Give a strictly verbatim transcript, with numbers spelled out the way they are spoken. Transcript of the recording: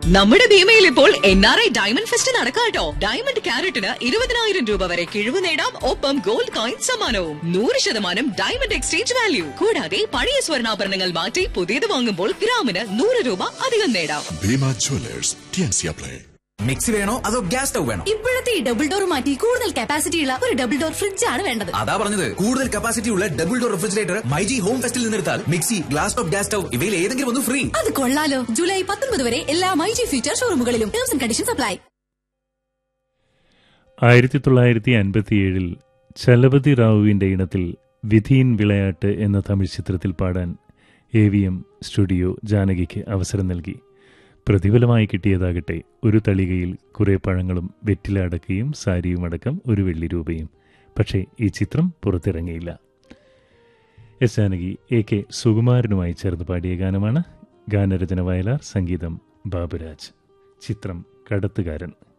നമ്മുടെ ഭീമയിൽ ഇപ്പോൾ N R I diamond fest നടക്കാട്ടോ. Diamond ക്യാരറ്റിന് ഇരുപതിനായിരം രൂപ വരെ കിഴിവ് നേടാം. ഒപ്പം ഗോൾഡ് കോയിൻ സമ്മാനവും നൂറ് ശതമാനം ഡയമണ്ട് എക്സ്ചേഞ്ച് വാല്യൂ. കൂടാതെ പഴയ സ്വർണ്ണാഭരണങ്ങൾ മാറ്റി പുതിയത് വാങ്ങുമ്പോൾ ഗ്രാമിന് നൂറ് രൂപ അധികം നേടാം. Bhima Jewellers ടിയൻസിയ play. മിക്സി വേണോ അതോ ഗ്യാസ് സ്റ്റവ് വേണോ? ഇപ്പോഴത്തെ ഈ ഡബിൾ ഡോർ മാറ്റി കൂടുതൽ കപ്പാസിറ്റി ഉള്ള ഒരു ഡബിൾ ഡോർ ഫ്രിഡ്ജ് ആണ് വേണ്ടത്. അതാ പറഞ്ഞത്, കൂടുതൽ കപ്പാസിറ്റി ഉള്ള double door refrigerator myG home ഫെസ്റ്റിൽ നിന്നെടുത്താൽ mixie, glass top, gas stove ഇവയിൽ ഏതെങ്കിലും ഒന്ന് ഫ്രീ. അത് കൊള്ളാലോ. ജൂലൈ പത്തൊൻപത് വരെ എല്ലാ myG future ഷോറൂമുകളിലും terms and conditions apply. ആയിരത്തി തൊള്ളായിരത്തി അൻപത്തിയേഴിൽ ചലപതി റാവുവിന്റെ ഇനത്തിൽ വിധീൻ വിളയാട്ട് എന്ന തമിഴ് ചിത്രത്തിൽ പാടാൻ എ വി എം സ്റ്റുഡിയോ ജാനകിക്ക് അവസരം നൽകി. പ്രതിഫലമായി കിട്ടിയതാകട്ടെ ഒരു തളികയിൽ കുറേ പഴങ്ങളും വെറ്റില അടക്കയും സാരിയും അടക്കം ഒരു വെള്ളി രൂപയും. പക്ഷേ ഈ ചിത്രം പുറത്തിറങ്ങിയില്ല. എസ് ജാനകി എ കെ സുകുമാരനുമായി ചേർന്ന് പാടിയ ഗാനമാണ്. ഗാനരചന വയലാർ, സംഗീതം ബാബുരാജ്. ചിത്രം കടത്തുകാരൻ.